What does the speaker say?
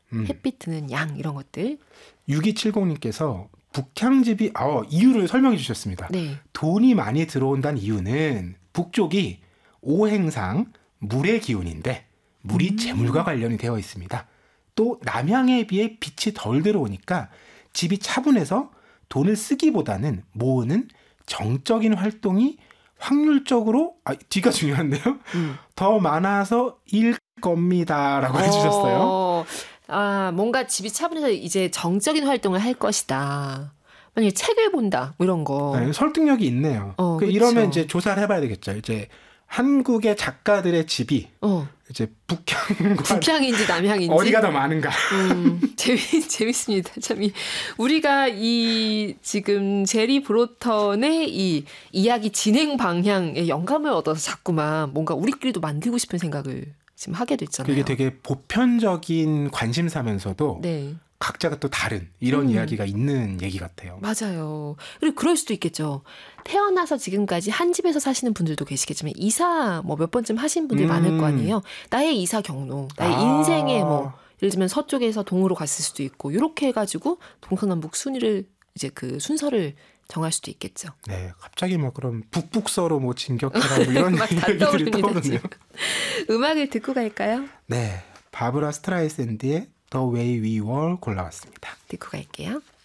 햇빛 드는 양 이런 것들. 6270님께서 북향집이 이유를 설명해 주셨습니다. 네. 돈이 많이 들어온다는 이유는 북쪽이 오행상 물의 기운인데 물이 재물과 관련이 되어 있습니다. 또 남향에 비해 빛이 덜 들어오니까 집이 차분해서 돈을 쓰기보다는 모으는 정적인 활동이 확률적으로 뒤가 중요한데요. 더 많아서 일 겁니다라고 해주셨어요. 뭔가 집이 차분해서 이제 정적인 활동을 할 것이다. 만약에 책을 본다, 뭐 이런 거. 네, 설득력이 있네요. 이러면 이제 조사를 해봐야 되겠죠. 이제 한국의 작가들의 집이 이제 북향인지 남향인지 어디가 더 많은가. 재밌습니다. 참 우리가 이 지금 제리 브로턴의 이 이야기 진행 방향에 영감을 얻어서 자꾸만 뭔가 우리끼리도 만들고 싶은 생각을 지금 하게 됐잖아요. 그게 되게 보편적인 관심사면서도 네. 각자가 또 다른 이런 이야기가 있는 얘기 같아요. 맞아요. 그리고 그럴 수도 있겠죠. 태어나서 지금까지 한 집에서 사시는 분들도 계시겠지만 이사 뭐 몇 번쯤 하신 분들이 많을 거 아니에요. 나의 이사 경로, 나의 인생의 뭐 예를 들면 서쪽에서 동으로 갔을 수도 있고 이렇게 해가지고 동서남북 순위를 이제 그 순서를 정할 수도 있겠죠. 네, 갑자기 뭐 그럼 북북서로 뭐 진격해라 뭐 이런 얘기들이 떠오르네요. 음악을 듣고 갈까요? 네, 바브라 스트라이샌드의 The Way We Were 골라왔습니다. 듣고 갈게요.